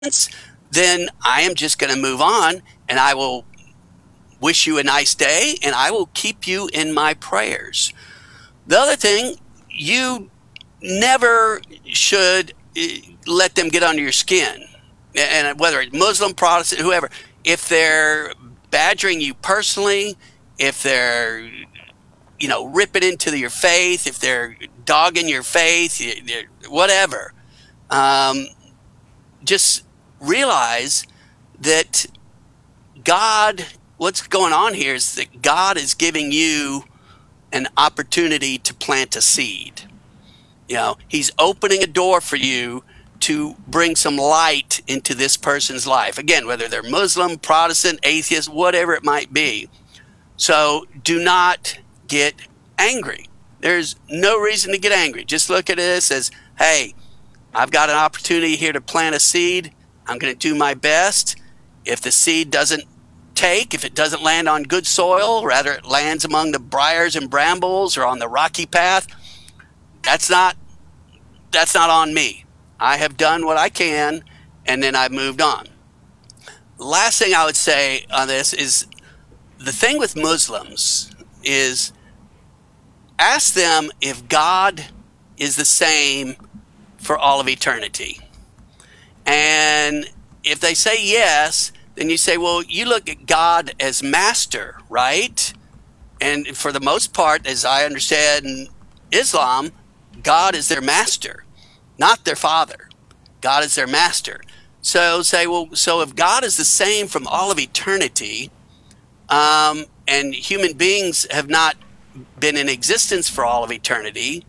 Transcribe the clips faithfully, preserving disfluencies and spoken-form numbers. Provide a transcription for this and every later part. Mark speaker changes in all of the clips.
Speaker 1: then I am just going to move on, and I will wish you a nice day, and I will keep you in my prayers. The other thing, you never should uh, let them get under your skin. And whether it's Muslim, Protestant, whoever, if they're badgering you personally, if they're, you know, ripping into your faith, if they're dogging your faith, whatever, um, just realize that God, what's going on here is that God is giving you an opportunity to plant a seed. You know, he's opening a door for you to bring some light into this person's life. Again, whether they're Muslim, Protestant, atheist, whatever it might be. So do not get angry. There's no reason to get angry. Just look at this as, hey, I've got an opportunity here to plant a seed. I'm going to do my best. If the seed doesn't take, if it doesn't land on good soil, rather it lands among the briars and brambles or on the rocky path, that's not that's not on me. I have done what I can, and then I've moved on. Last thing I would say on this is the thing with Muslims is ask them if God is the same for all of eternity. And if they say yes, then you say, well, you look at God as master, right? And for the most part, as I understand Islam, God is their master, not their father. God is their master. So say, well, so if God is the same from all of eternity, um, and human beings have not been in existence for all of eternity,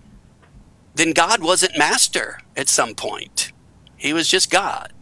Speaker 1: then God wasn't master at some point. He was just God.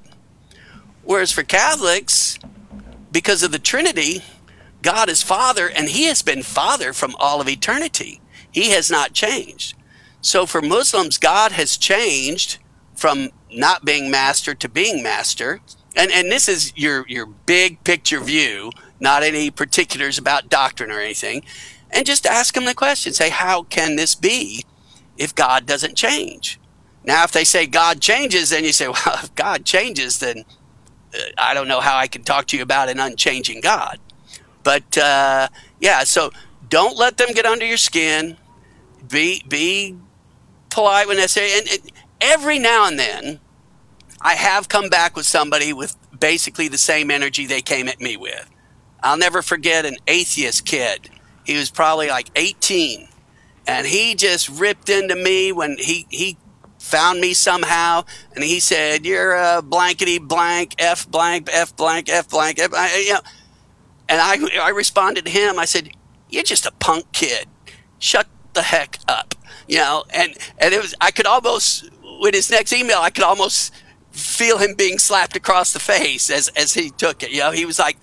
Speaker 1: Whereas for Catholics, because of the Trinity, God is Father, and he has been Father from all of eternity. He has not changed. So for Muslims, God has changed from not being master to being master. And and this is your, your big picture view, not any particulars about doctrine or anything. And just ask them the question. Say, how can this be if God doesn't change? Now, if they say God changes, then you say, well, if God changes, then uh, I don't know how I can talk to you about an unchanging God. But, uh, yeah, so don't let them get under your skin. Be be polite when necessary. And it, every now and then, I have come back with somebody with basically the same energy they came at me with. I'll never forget an atheist kid. He was probably like eighteen. And he just ripped into me when he, he found me somehow. And he said, you're a blankety blank, F blank, F blank, F blank, F blank, you know. And I, I responded to him. I said, you're just a punk kid. Shut the heck up. You know, and, and it was, I could almost, with his next email, I could almost feel him being slapped across the face as, as he took it. You know, he was like,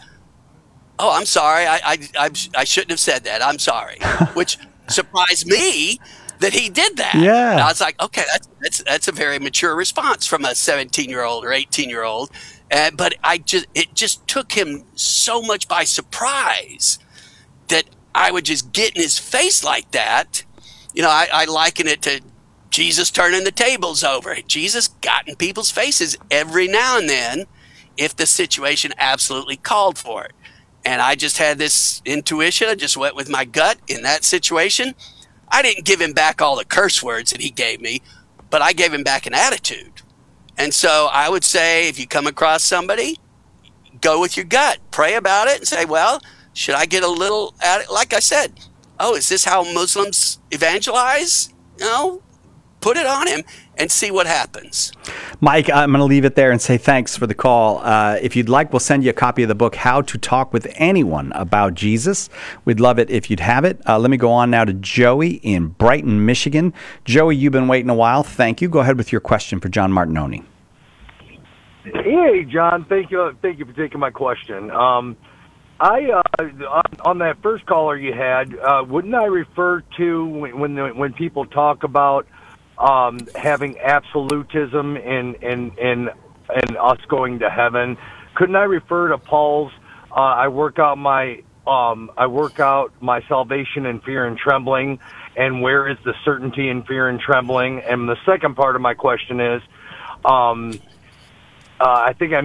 Speaker 1: oh, I'm sorry. I, I, I, I shouldn't have said that. I'm sorry. Which surprised me that he did that.
Speaker 2: Yeah.
Speaker 1: And I was like, okay, that's, that's, that's a very mature response from a seventeen year old or eighteen year old. And, but I just, it just took him so much by surprise that I would just get in his face like that. You know, I, I liken it to Jesus turning the tables over. Jesus got in people's faces every now and then if the situation absolutely called for it. And I just had this intuition. I just went with my gut in that situation. I didn't give him back all the curse words that he gave me, but I gave him back an attitude. And so I would say, if you come across somebody, go with your gut, pray about it and say, well, should I get a little at it? Like I said, oh, is this how Muslims evangelize? You know, put it on him and see what happens.
Speaker 2: Mike, I'm going to leave it there and say thanks for the call. Uh, if you'd like, we'll send you a copy of the book, How to Talk with Anyone About Jesus. We'd love it if you'd have it. Uh, let me go on now to Joey in Brighton, Michigan. Joey, you've been waiting a while. Thank you. Go ahead with your question for John Martinoni.
Speaker 3: Hey, John. Thank you. Thank you for taking my question. Um, I uh, on, on that first caller you had, uh, wouldn't I refer to when when, when people talk about um, having absolutism in in in and us going to heaven? Couldn't I refer to Paul's? Uh, I work out my um, I work out my salvation in fear and trembling. And where is the certainty in fear and trembling? And the second part of my question is, um, uh, I think I